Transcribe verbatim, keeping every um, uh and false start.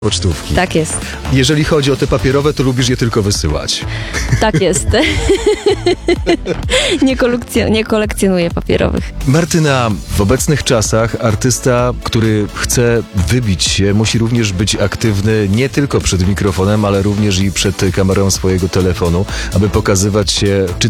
pocztówki. Tak jest. Jeżeli chodzi o te papierowe, to lubisz je tylko wysyłać. Tak jest. nie, kolekcjon- nie kolekcjonuję papierowych. Martyna, w obecnych czasach artysta, który chce wybić się, musi również być aktywny nie tylko przed mikrofonem, ale również i przed kamerą swojego telefonu, aby pokazywać się czy